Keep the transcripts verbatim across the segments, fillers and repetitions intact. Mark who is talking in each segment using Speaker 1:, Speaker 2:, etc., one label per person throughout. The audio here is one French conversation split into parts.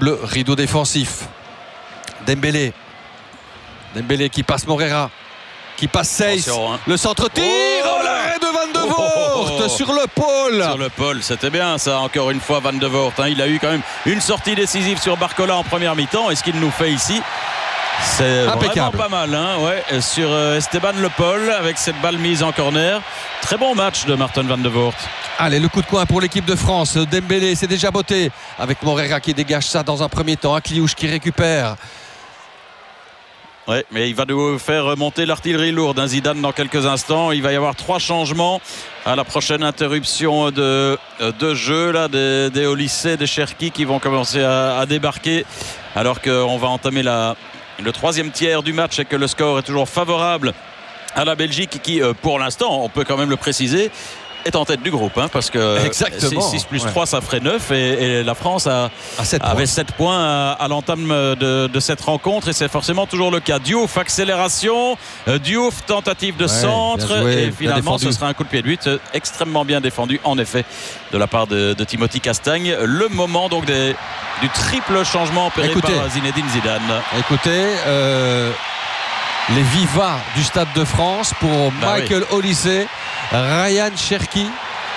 Speaker 1: double rideau défensif. Dembélé. Dembélé qui passe Moreira. Qui passe Seyss.
Speaker 2: Hein.
Speaker 1: Le centre-tir. Oh, oh l'arrêt de Van de Voort oh, oh, oh. sur le pôle.
Speaker 2: Sur le pôle, c'était bien ça, encore une fois, Van de Voort. Hein. Il a eu quand même une sortie décisive sur Barcola en première mi-temps. Et ce qu'il nous fait ici, c'est impeccable. Vraiment pas mal. Hein. Ouais, sur euh, Esteban Le Paul, avec cette balle mise en corner. Très bon match de Martin Van de Voort.
Speaker 1: Allez, le coup de coin pour l'équipe de France. Dembélé, c'est déjà botté. Avec Moreira qui dégage ça dans un premier temps. Akliouche qui récupère.
Speaker 2: Oui, mais il va nous faire remonter l'artillerie lourde, hein, Zidane, dans quelques instants. Il va y avoir trois changements à la prochaine interruption de, de jeu là, des, des Olysée, des Cherki qui vont commencer à, à débarquer alors qu'on va entamer la, le troisième tiers du match et que le score est toujours favorable à la Belgique qui, pour l'instant, on peut quand même le préciser, est en tête du groupe, hein, parce que six plus trois, ouais. Ça ferait neuf et, et la France a, a sept avait sept points à, à l'entame de, de cette rencontre et c'est forcément toujours le cas. Diouf, accélération, Diouf, tentative de ouais, centre joué, et finalement ce sera un coup de pied de huit extrêmement bien défendu en effet de la part de, de Timothy Castagne. Le moment donc des, du triple changement opéré écoutez, par Zinedine Zidane.
Speaker 1: Écoutez, euh, les vivas du Stade de France pour bah Michael oui. Olysée, Ryan Cherki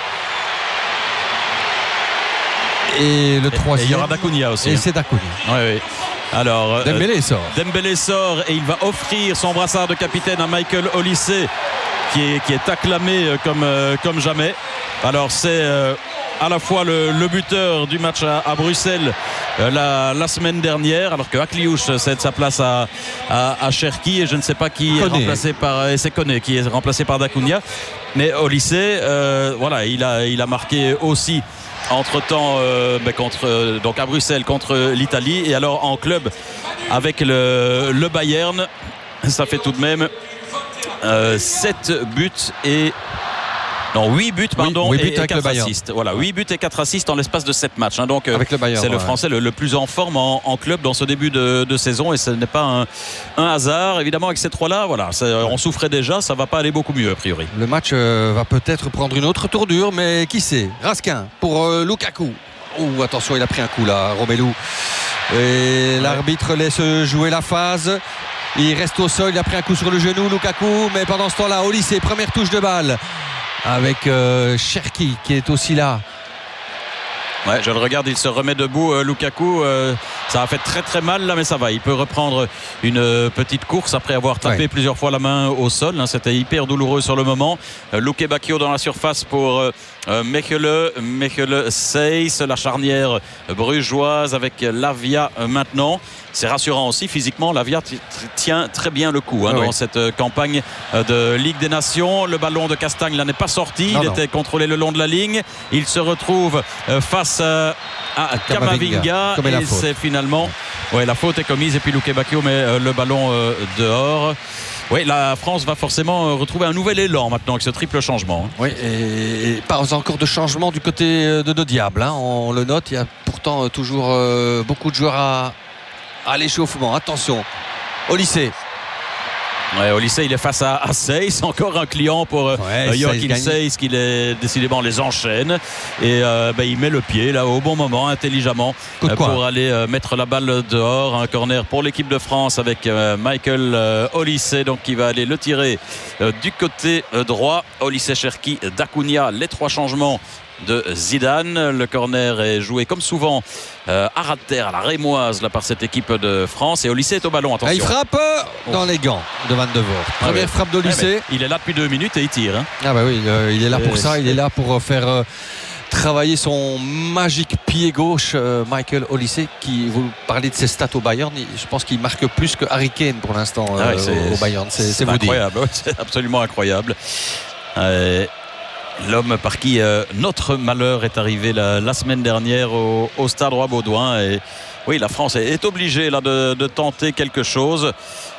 Speaker 1: et le troisième.
Speaker 2: Et il y aura Dacunia aussi.
Speaker 1: Et hein. C'est Dacunia.
Speaker 2: Oui, oui. Alors,
Speaker 1: Dembélé
Speaker 2: euh,
Speaker 1: sort.
Speaker 2: Dembélé sort et il va offrir son brassard de capitaine à Michael Olysée qui est, qui est acclamé comme, euh, comme jamais. Alors c'est euh, à la fois le, le buteur du match à, à Bruxelles euh, la, la semaine dernière, alors que Akliouche cède sa place à, à, à Cherki et je ne sais pas qui Koné. est remplacé par et c'est Koné qui est remplacé par Dacunia. Mais Olysée, euh, voilà, il a, il a marqué aussi entre-temps euh, ben contre, euh, donc à Bruxelles contre l'Italie et alors en club avec le, le Bayern, ça fait tout de même euh, sept buts et non, huit buts pardon,
Speaker 1: oui, huit buts
Speaker 2: et, et quatre assists. Voilà, huit buts et quatre assists en l'espace de sept matchs. Hein, donc avec le Bayern, c'est ouais. le Français le, le plus en forme en, en club dans ce début de, de saison et ce n'est pas un, un hasard. Évidemment, avec ces trois-là, voilà, on souffrait déjà, ça ne va pas aller beaucoup mieux a priori.
Speaker 1: Le match euh, va peut-être prendre une autre tournure, mais qui sait. Raskin pour euh, Lukaku. Oh, attention, il a pris un coup là, Romelu. Et ouais. L'arbitre laisse jouer la phase. Il reste au sol, il a pris un coup sur le genou, Lukaku. Mais pendant ce temps-là, Olysée, première touche de balle. Avec euh, Cherki qui est aussi là.
Speaker 2: Ouais, je le regarde, il se remet debout. Euh, Lukaku, euh, ça a fait très très mal là, mais ça va. Il peut reprendre une euh, petite course après avoir tapé ouais. plusieurs fois la main au sol. Hein, c'était hyper douloureux sur le moment. Euh, Luke Bacchio dans la surface pour euh, Mechelen, Mechelen Seyss, la charnière brugeoise avec Lavia euh, maintenant. C'est rassurant aussi physiquement. Lavia t- t- tient très bien le coup hein, ah dans oui. cette euh, campagne euh, de Ligue des Nations. Le ballon de Castagne là n'est pas sorti. Non, il non. était contrôlé le long de la ligne. Il se retrouve euh, face euh, à Camavinga et c'est finalement ouais, la faute est commise et puis Luke Bacchio met euh, le ballon euh, dehors. Oui, la France va forcément retrouver un nouvel élan maintenant avec ce triple changement. Hein.
Speaker 1: Oui, et pas encore de changement du côté de nos diables. Hein. On le note, il y a pourtant toujours euh, beaucoup de joueurs à, à l'échauffement. Attention, Olysée.
Speaker 2: Ouais, Olysée, il est face à, à Seyss, encore un client pour ouais, euh, Joachim Seyss qui les, décidément les enchaîne et euh, ben, il met le pied là au bon moment, intelligemment euh, pour aller euh, mettre la balle dehors. Un corner pour l'équipe de France avec euh, Michael euh, Olysée donc qui va aller le tirer euh, du côté euh, droit. Olysée, Cherki, Dacunia, les trois changements de Zidane. Le corner est joué comme souvent euh, à ras de terre à la rémoise là, par cette équipe de France et Olysée est au ballon. Attention.
Speaker 1: Il frappe oh. dans les gants de Van de Voort. Première ah ouais. frappe d'Olysée. Ouais,
Speaker 2: il est là depuis deux minutes et il tire. Hein.
Speaker 1: Ah bah oui, euh, il est là pour et ça. C'est... Il est là pour faire euh, travailler son magique pied gauche, euh, Michael Olysée, qui, vous parlez de ses stats au Bayern, je pense qu'il marque plus que Harry Kane pour l'instant euh, ah ouais, c'est, au Bayern. C'est, c'est, c'est
Speaker 2: incroyable. C'est absolument incroyable. Euh, L'homme par qui euh, notre malheur est arrivé la, la semaine dernière au, au Stade Roi-Baudouin. Et oui, la France est, est obligée là, de, de tenter quelque chose.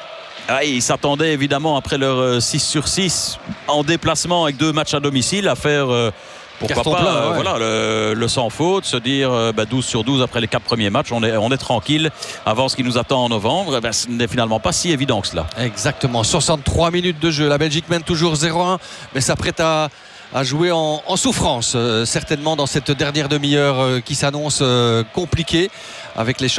Speaker 2: Ah, ils s'attendaient évidemment après leur six sur six en déplacement avec deux matchs à domicile à faire euh, pourquoi Carton pas plein, euh, ouais. voilà, le, le sans faute, se dire euh, bah, douze sur douze après les quatre premiers matchs, on est, on est tranquille avant ce qui nous attend en novembre. Bah, ce n'est finalement pas si évident que cela.
Speaker 1: Exactement, soixante-trois minutes de jeu, la Belgique mène toujours zéro un mais s'apprête à à jouer en, en souffrance euh, certainement dans cette dernière demi-heure euh, qui s'annonce euh, compliquée avec les